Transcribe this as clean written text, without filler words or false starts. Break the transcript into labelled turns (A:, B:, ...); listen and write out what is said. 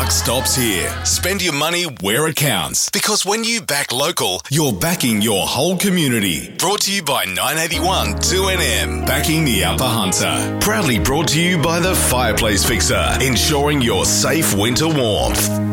A: buck stops here. Spend your money where it counts. Because when you back local, you're backing your whole community. Brought to you by 981 2NM. Backing the Upper Hunter. Proudly brought to you by the Fireplace Fixer. Ensuring your safe winter warmth.